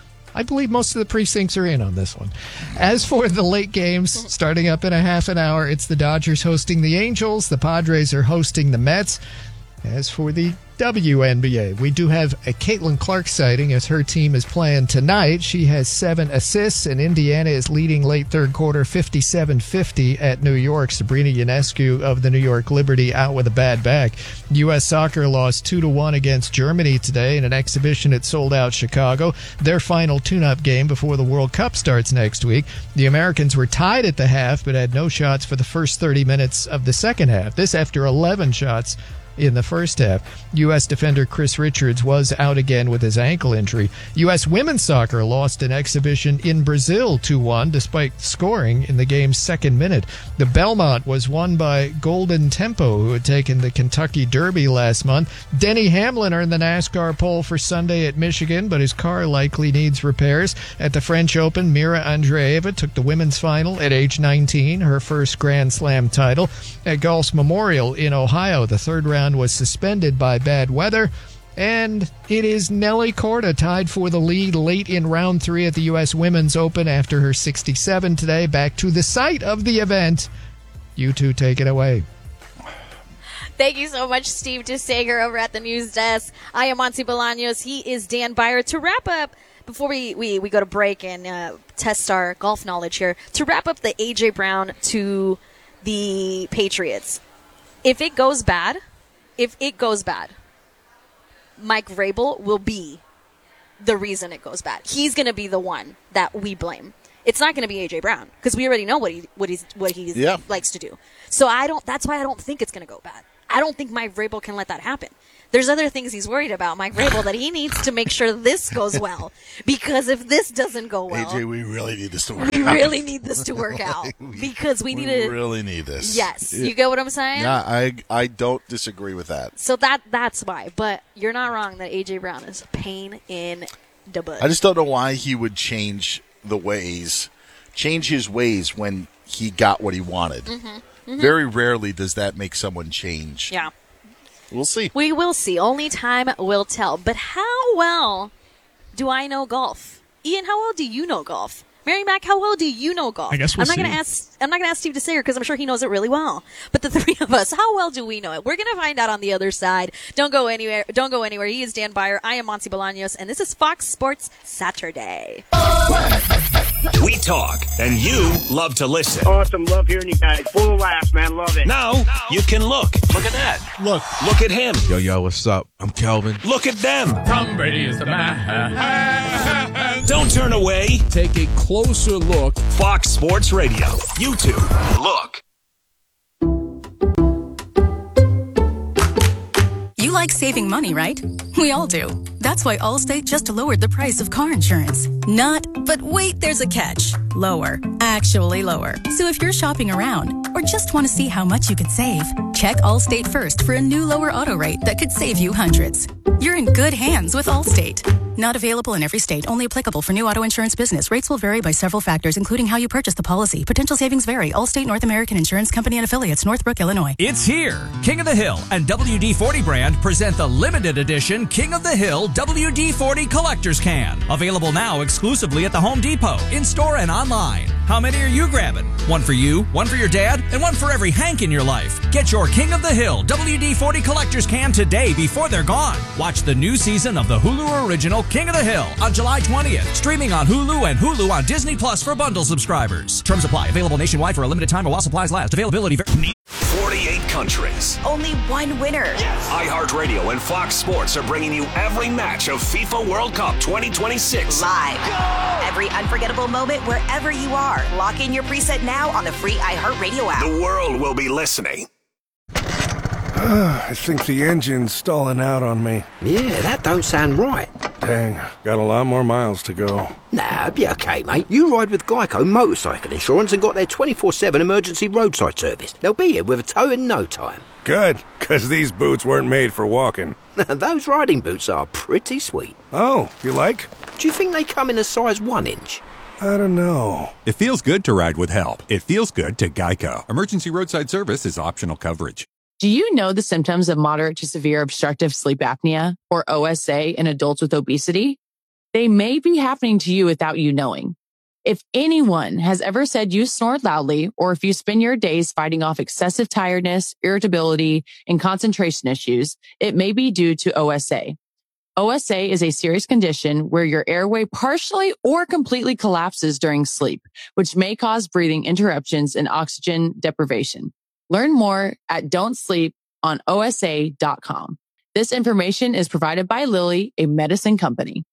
I believe most of the precincts are in on this one. As for the late games, starting up in a half an hour, it's the Dodgers hosting the Angels. The Padres are hosting the Mets. As for the W N B A, we do have a Caitlin Clark sighting as her team is playing tonight. She has seven assists, and Indiana is leading late third quarter fifty-seven fifty at New York. Sabrina Ionescu of the New York Liberty out with a bad back. U S Soccer lost two to one against Germany today in an exhibition at sold-out Chicago. Their final tune-up game before the World Cup starts next week. The Americans were tied at the half but had no shots for the first thirty minutes of the second half. This after eleven shots in the first half. U S defender Chris Richards was out again with his ankle injury. U S women's soccer lost an exhibition in Brazil two one despite scoring in the game's second minute. The Belmont was won by Golden Tempo, who had taken the Kentucky Derby last month. Denny Hamlin earned the NASCAR pole for Sunday at Michigan, but his car likely needs repairs. At the French Open, Mira Andreeva took the women's final at age nineteen, her first Grand Slam title. At Gulf's Memorial in Ohio, the third round was suspended by bad weather, and it is Nelly Korda tied for the lead late in round three at the U S Women's Open after her sixty-seven today. Back to the site of the event. You two take it away. Thank you so much, Steve DeSager over at the news desk. I am Monty Bolaños. He is Dan Byer. To wrap up, before we, we, we go to break and uh, test our golf knowledge here, to wrap up the A J. Brown to the Patriots, if it goes bad, if it goes bad, Mike Vrabel will be the reason it goes bad. He's going to be the one that we blame. It's not going to be A J Brown because we already know what he what he's what he yeah. likes to do. So I don't. That's why I don't think it's going to go bad. I don't think Mike Vrabel can let that happen. There's other things he's worried about, Mike Vrabel, that he needs to make sure this goes well. Because if this doesn't go well, A J, we really need this to work we out. We really need this to work out because we, we need to. really need this. Yes, you get what I'm saying? Yeah, I I don't disagree with that. So that that's why. But you're not wrong that A J Brown is a pain in the butt. I just don't know why he would change the ways, change his ways when he got what he wanted. Mm-hmm. Mm-hmm. Very rarely does that make someone change. Yeah. We'll see. We will see. Only time will tell. But how well do I know golf? Ian, how well do you know golf? Mary Mac, how well do you know golf? I guess we'll I'm not see. going to ask. I'm not going to ask Steve DeSayer because I'm sure he knows it really well. But the three of us, how well do we know it? We're going to find out on the other side. Don't go anywhere. Don't go anywhere. He is Dan Byer. I am Monty Bolaños, and this is Fox Sports Saturday. We talk, and you love to listen. Awesome. Love hearing you guys. Full of laughs, man. Love it. Now you can look. Look at that. Look. Look at him. Yo, yo, what's up? I'm Kelvin. Look at them. Tom Brady is the man. Don't turn away. Take a closer look. Fox Sports Radio. YouTube. Look. You like saving money, right? We all do. That's why Allstate just lowered the price of car insurance. Not, but wait, there's a catch. Lower. Actually lower. So if you're shopping around or just want to see how much you could save, check Allstate first for a new lower auto rate that could save you hundreds. You're in good hands with Allstate. Not available in every state. Only applicable for new auto insurance business. Rates will vary by several factors, including how you purchase the policy. Potential savings vary. Allstate North American Insurance Company and Affiliates, Northbrook, Illinois. It's here. King of the Hill and W D forty brand present the limited edition King of the Hill W D forty Collector's Can. Available now exclusively at the Home Depot, in-store and online. How many are you grabbing? One for you, one for your dad, and one for every Hank in your life. Get your King of the Hill W D forty Collector's Can today before they're gone. Watch the new season of the Hulu original King of the Hill on July twentieth. Streaming on Hulu and Hulu on Disney Plus for bundle subscribers. Terms apply. Available nationwide for a limited time or while supplies last. Availability. Ver- forty-eight countries. Only one winner. Yes. iHeartRadio and Fox Sports are bringing you every match of FIFA World Cup twenty twenty-six. Live. Go! Every unforgettable moment wherever you are. Lock in your preset now on the free iHeartRadio app. The world will be listening. I think the engine's stalling out on me. Yeah, that don't sound right. Dang, got a lot more miles to go. Nah, be okay, mate. You ride with Geico Motorcycle Insurance and got their twenty-four seven emergency roadside service. They'll be here with a tow in no time. Good, because these boots weren't made for walking. Those riding boots are pretty sweet. Oh, you like? Do you think they come in a size one inch? I don't know. It feels good to ride with help. It feels good to Geico. Emergency roadside service is optional coverage. Do you know the symptoms of moderate to severe obstructive sleep apnea, or O S A, in adults with obesity? They may be happening to you without you knowing. If anyone has ever said you snore loudly, or if you spend your days fighting off excessive tiredness, irritability, and concentration issues, it may be due to O S A. O S A is a serious condition where your airway partially or completely collapses during sleep, which may cause breathing interruptions and oxygen deprivation. Learn more at don't sleep on O S A dot com. This information is provided by Lilly, a medicine company.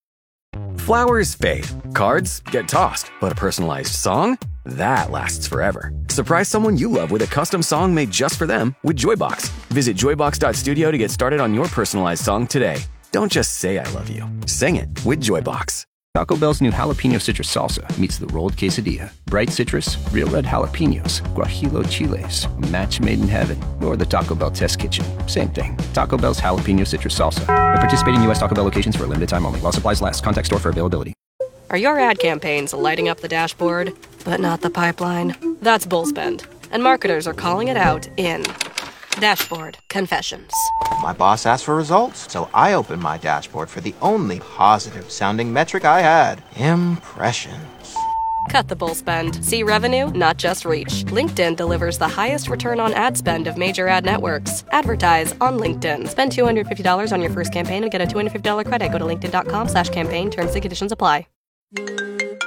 Flowers fade, cards get tossed, but a personalized song? That lasts forever. Surprise someone you love with a custom song made just for them with Joybox. Visit joybox dot studio to get started on your personalized song today. Don't just say I love you. Sing it with Joybox. Taco Bell's new jalapeno citrus salsa meets the rolled quesadilla. Bright citrus, real red jalapenos, guajillo chiles, a match made in heaven, or the Taco Bell test kitchen. Same thing. Taco Bell's jalapeno citrus salsa. At participating U S Taco Bell locations for a limited time only. While supplies last. Contact store for availability. Are your ad campaigns lighting up the dashboard, but not the pipeline? That's Bullspend. And marketers are calling it out in Dashboard Confessions. My boss asked for results, so I opened my dashboard for the only positive-sounding metric I had. Impressions. Cut the bull spend. See revenue, not just reach. LinkedIn delivers the highest return on ad spend of major ad networks. Advertise on LinkedIn. Spend two hundred fifty dollars on your first campaign and get a two hundred fifty dollars credit. Go to linkedin dot com slash campaign. Terms and conditions apply.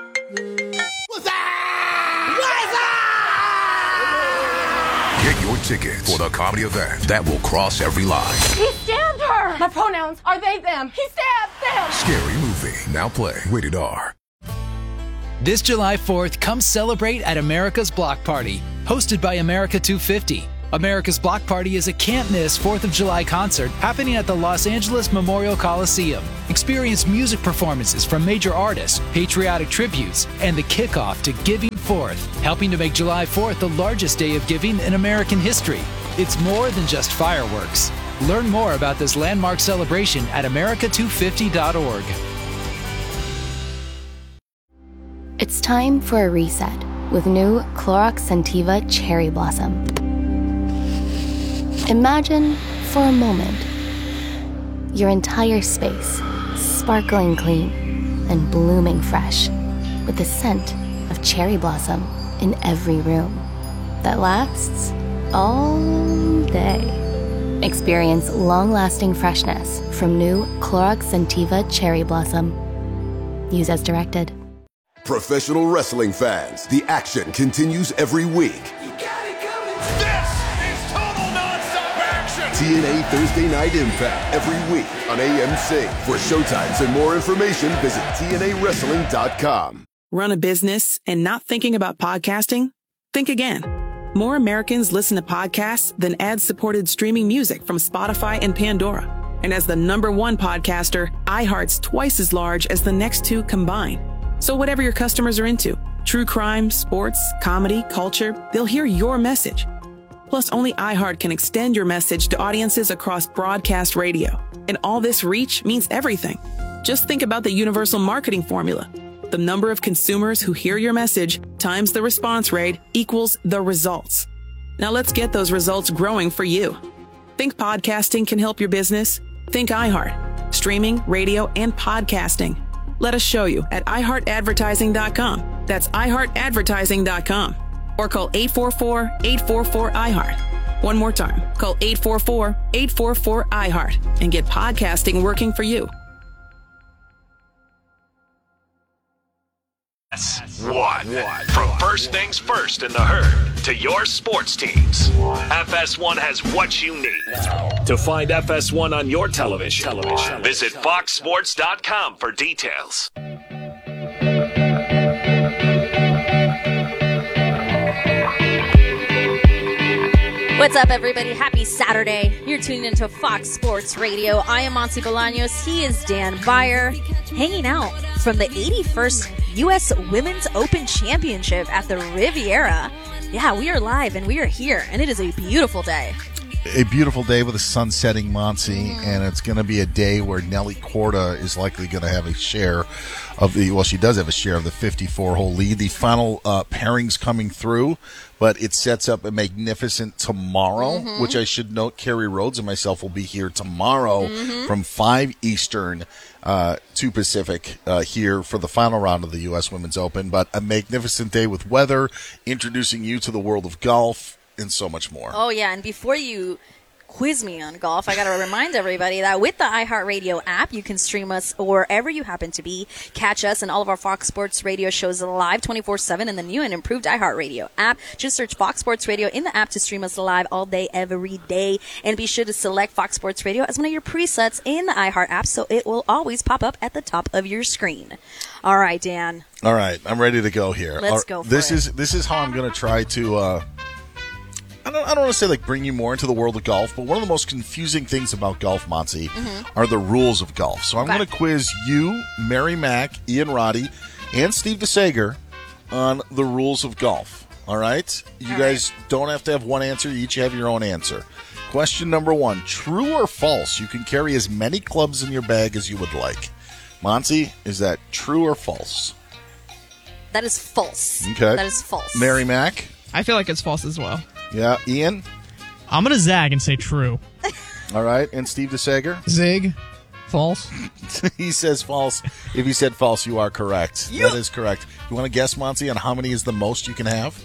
Get your tickets for the comedy event that will cross every line. He stabbed her! My pronouns are they, them. He stabbed them! Scary Movie. Now play. Rated R. This July fourth, come celebrate at America's Block Party, hosted by America two fifty. America's Block Party is a can't-miss fourth of July concert happening at the Los Angeles Memorial Coliseum. Experience music performances from major artists, patriotic tributes, and the kickoff to Giving Fourth, helping to make July fourth the largest day of giving in American history. It's more than just fireworks. Learn more about this landmark celebration at America two fifty dot org. It's time for a reset with new Clorox Scentiva Cherry Blossom. Imagine, for a moment, your entire space sparkling clean and blooming fresh with the scent of cherry blossom in every room that lasts all day. Experience long-lasting freshness from new Clorox Scentiva Cherry Blossom. Use as directed. Professional wrestling fans, the action continues every week. T N A Thursday Night Impact every week on A M C. For showtimes and more information, visit T N A wrestling dot com. Run a business and not thinking about podcasting? Think again. More Americans listen to podcasts than ad-supported streaming music from Spotify and Pandora. And as the number one podcaster, iHeart's twice as large as the next two combined. So whatever your customers are into, true crime, sports, comedy, culture, they'll hear your message. Plus, only iHeart can extend your message to audiences across broadcast radio. And all this reach means everything. Just think about the universal marketing formula. The number of consumers who hear your message times the response rate equals the results. Now let's get those results growing for you. Think podcasting can help your business? Think iHeart. Streaming, radio, and podcasting. Let us show you at i heart advertising dot com. That's i heart advertising dot com. Or call eight four four, eight four four, I heart. One more time, call eight four four, eight four four, I heart and get podcasting working for you. One. From first things first in the herd to your sports teams, F S one has what you need. To find F S one on your television, television. Visit fox sports dot com for details. What's up, everybody? Happy Saturday. You're tuning into Fox Sports Radio. I am Monty Bolaños. He is Dan Beyer, hanging out from the eighty-first U S Women's Open Championship at the Riviera. Yeah, we are live and we are here, and it is a beautiful day. A beautiful day with the sun setting, Monty, mm. and it's going to be a day where Nelly Korda is likely going to have a share of the, well, she does have a share of the fifty-four hole lead. The final uh, pairings coming through, but it sets up a magnificent tomorrow, mm-hmm. which I should note, Kerry Rhodes and myself will be here tomorrow mm-hmm. from five Eastern uh, two Pacific uh, here for the final round of the U S Women's Open. But a magnificent day with weather, introducing you to the world of golf, and so much more. Oh, yeah, and before you quiz me on golf, I got to remind everybody that with the iHeartRadio app, you can stream us wherever you happen to be. Catch us and all of our Fox Sports Radio shows live twenty-four seven in the new and improved iHeartRadio app. Just search Fox Sports Radio in the app to stream us live all day, every day. And be sure to select Fox Sports Radio as one of your presets in the iHeart app so it will always pop up at the top of your screen. All right, Dan. All right, I'm ready to go here. Let's go for this it. Is, this is how I'm going to try to... Uh, I don't, I don't want to say like bring you more into the world of golf, but one of the most confusing things about golf, Monty, mm-hmm. are the rules of golf. So I'm okay. going to quiz you, Mary Mack, Ian Roddy, and Steve DeSager on the rules of golf. All right? You All guys right. don't have to have one answer. You each have your own answer. Question number one, true or false? You can carry as many clubs in your bag as you would like. Monty, is that true or false? That is false. Okay. That is false. Mary Mack? I feel like it's false as well. Yeah, Ian? I'm going to zag and say true. All right, and Steve DeSager? Zig. False. He says false. If he said false, you are correct. Yep. That is correct. You want to guess, Monty, on how many is the most you can have?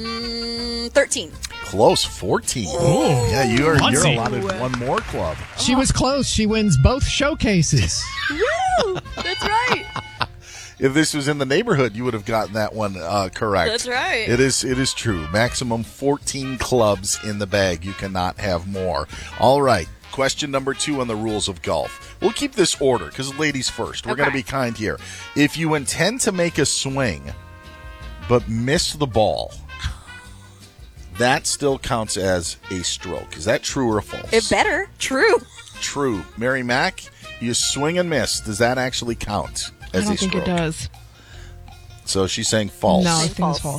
Mm, thirteen. Close, fourteen. Oh, yeah, you're Monty. you're allotted one more club. She was close. She wins both showcases. Woo! That's right. if this was in the neighborhood, you would have gotten that one uh, correct. That's right. It is. It is true. Maximum fourteen clubs in the bag. You cannot have more. All right. Question number two on the rules of golf. We'll keep this order because ladies first. We're Okay. going to be kind here. If you intend to make a swing but miss the ball, that still counts as a stroke. Is that true or false? It better. True. True. Mary Mack, you swing and miss. Does that actually count I as don't a think stroke? it does. So she's saying false. No, I think it's false.